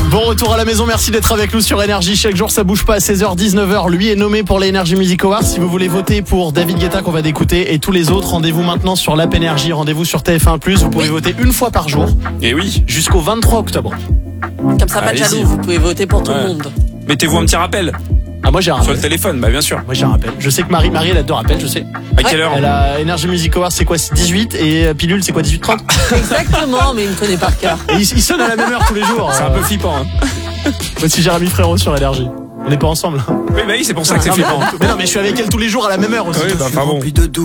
Bon retour à la maison, merci d'être avec nous sur Énergie. Chaque jour ça bouge pas à 16h, 19h. Lui est nommé pour les Energy Music Awards. Si vous voulez voter pour David Guetta qu'on va d'écouter et tous les autres, rendez-vous maintenant sur l'app Énergie, rendez-vous sur TF1+. Vous pouvez voter une fois par jour. Et oui. Jusqu'au 23 octobre. Comme ça, pas de jaloux, vous pouvez voter pour tout le monde. Mettez-vous un petit rappel. Ah moi j'ai un Sur rappel. le téléphone, bah bien sûr. Moi j'ai un rappel. Je sais que Marie elle a 2 rappels, je sais. À quelle heure? Elle a Energy Music Awards, c'est quoi? C'est 18 et Pilule c'est quoi? 18h30? Exactement, mais il me connaît par cœur. Et ils sonnent à la même heure tous les jours. C'est un peu flippant. Hein. Voici Jérémy Frérot sur Énergie. On n'est pas ensemble. Oui, bah oui, c'est pour ça que c'est Non, flippant. mais non mais je suis avec elle tous les jours à la même heure aussi. Oui, bah pardon.